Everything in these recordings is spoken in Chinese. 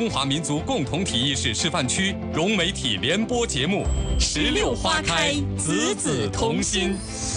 中华民族共同体意识示范区融媒体联播节目16花开，子子同心。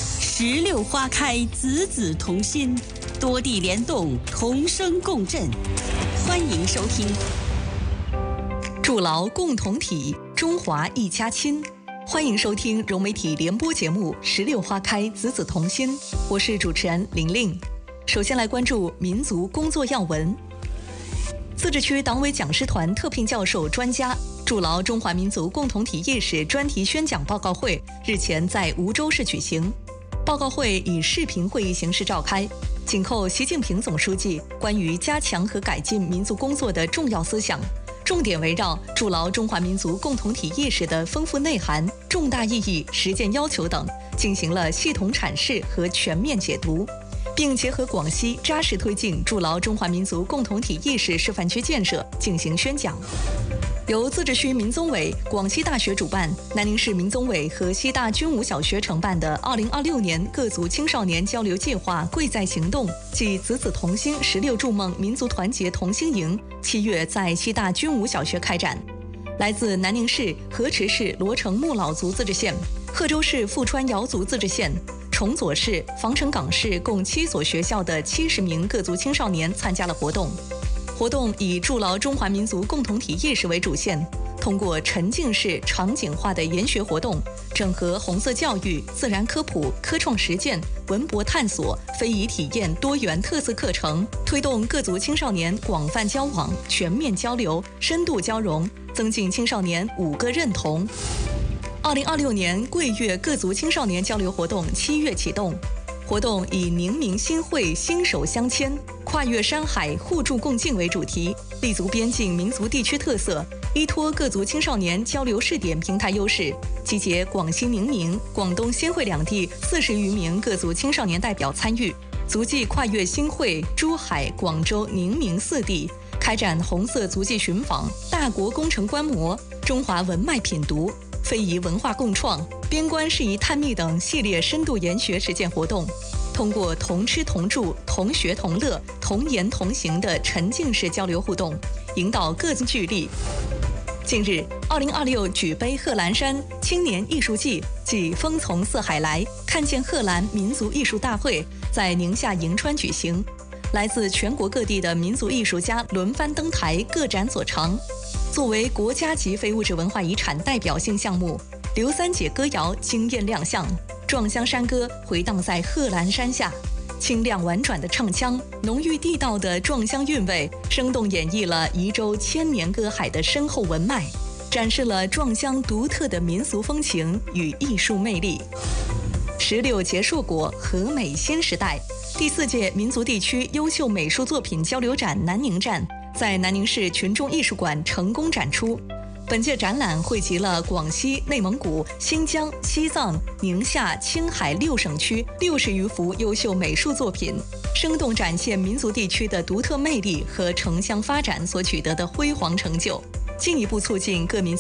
16花开，子子同心，多地联动，同声共振。欢迎收听。 筑牢共同体，中华一家亲。欢迎收听融媒体联播节目16花开，子子同心。我是主持人玲玲。首先来关注民族工作要闻。自治区党委讲师团特聘教授专家筑牢中华民族共同体意识专题宣讲报告会日前在梧州市举行。报告会以视频会议形式召开，紧扣习近平总书记关于加强和改进民族工作的重要思想，重点围绕筑牢中华民族共同体意识的丰富内涵、重大意义、实践要求等，进行了系统阐释和全面解读，并结合广西扎实推进筑牢中华民族共同体意识示范区建设进行宣讲。由自治区民综委、广西大学主办，南宁市民综委和西大军武小学承办的2026年各族青少年交流计划贵在行动暨子子同心16筑梦民族团结同心营7月在西大军武小学开展。来自南宁市、河池市罗城木老族自治县、贺州市富川瑶族自治县、崇左市、防城港市共7所学校的70名各族青少年参加了活动。活动以筑牢中华民族共同体意识为主线，通过沉浸式场景化的研学活动，整合红色教育、自然科普、科创实践、文博探索、非遗体验多元特色课程，推动各族青少年广泛交往、全面交流、深度交融，增进青少年5个认同。2026年贵粤各族青少年交流活动7月启动。活动以宁明新会心手相牵，跨越山海互助共进为主题，立足边境民族地区特色，依托各族青少年交流试点平台优势，集结广西宁明、广东新会两地40余名各族青少年代表参与，足迹跨越新会、珠海、广州、宁明4地，开展红色足迹寻访、大国工程观摩、中华文脉品读、非遗文化共创、边关事宜探秘等系列深度研学实践活动，通过同吃同住、同学同乐、同言同行的沉浸式交流互动，引导各自聚力。近日，2026举杯贺兰山青年艺术季暨风从四海来，看见贺兰民族艺术大会在宁夏银川举行，来自全国各地的民族艺术家轮番登台，各展所长。作为国家级非物质文化遗产代表性项目，刘三姐歌谣惊艳亮相，壮乡山歌回荡在贺兰山下，清亮婉转的唱腔，浓郁地道的壮乡韵味，生动演绎了彝州千年歌海的深厚文脉，展示了壮乡独特的民俗风情与艺术魅力。16结硕果，和美新时代第4届民族地区优秀美术作品交流展南宁站在南宁市群众艺术馆成功展出。本届展览汇集了广西、内蒙古、新疆、西藏、宁夏、青海6省区60余幅优秀美术作品，生动展现民族地区的独特魅力和城乡发展所取得的辉煌成就，进一步促进各民族